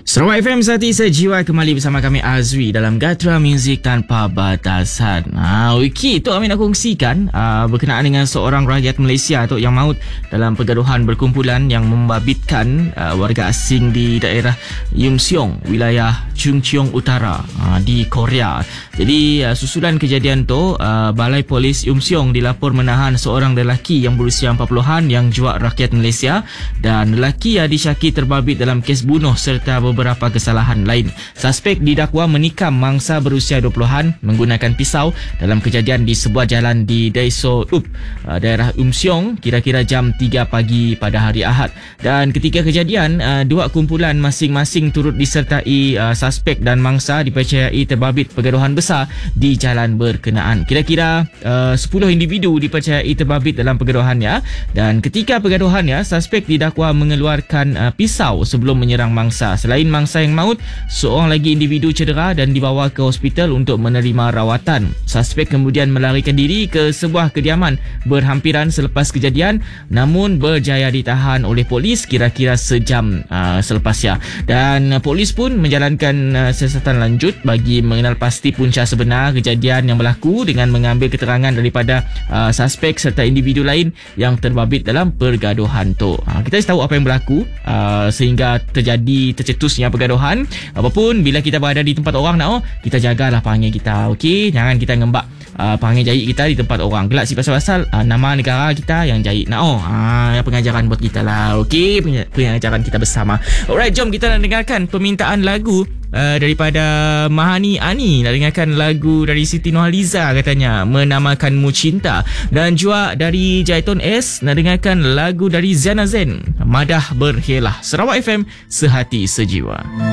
Sarawak FM Sehati Sejiwa kembali bersama kami Azri dalam Gatra Muzik Tanpa Batasan. Wiki tu Amin nak kongsikan berkenaan dengan seorang rakyat Malaysia tu yang maut dalam pergaduhan berkumpulan yang membabitkan warga asing di daerah Yeung Seong, wilayah Chung Cheong Utara di Korea. Jadi susulan kejadian tu, Balai Polis Yeung Seong dilapor menahan seorang lelaki yang berusia 40-an yang juak rakyat Malaysia, dan lelaki yang disyaki terbabit dalam kes bunuh serta beberapa kesalahan lain. Suspek didakwa menikam mangsa berusia 20-an menggunakan pisau dalam kejadian di sebuah jalan di Daiso Up, daerah Yeung Seong, kira-kira jam 3 pagi pada hari Ahad. Dan ketika kejadian, dua kumpulan masing-masing turut disertai suspek dan mangsa dipercayai terbabit pergaduhan besar di jalan berkenaan. Kira-kira 10 individu dipercayai terbabit dalam pergaduhannya, dan ketika pergaduhannya, suspek didakwa mengeluarkan pisau sebelum menyerang mangsa. Selain mangsa yang maut, seorang lagi individu cedera dan dibawa ke hospital untuk menerima rawatan. Suspek kemudian melarikan diri ke sebuah kediaman berhampiran selepas kejadian, namun berjaya ditahan oleh polis kira-kira sejam selepasnya. Dan polis pun menjalankan siasatan lanjut bagi mengenal pasti punca sebenar kejadian yang berlaku dengan mengambil keterangan daripada suspek serta individu lain yang terbabit dalam pergaduhan tu. Kita tahu apa yang berlaku sehingga tercetusnya pergaduhan. Apapun, bila kita berada di tempat orang kita jagalah perangai kita, okey? Jangan kita ngembak perangai jahit kita di tempat orang. Gelak si pasal-pasal nama negara kita yang jahit pengajaran buat kita lah, okey? Pengajaran kita bersama. Alright, jom kita nak dengarkan permintaan lagu daripada Mahani Ani. Nak dengarkan lagu dari Siti Nurhaliza, katanya Menamakanmu Cinta. Dan juga dari Jaiton S, nak dengarkan lagu dari Ziana Zen, Madah Berhelah. Sarawak FM, Sehati Sejiwa.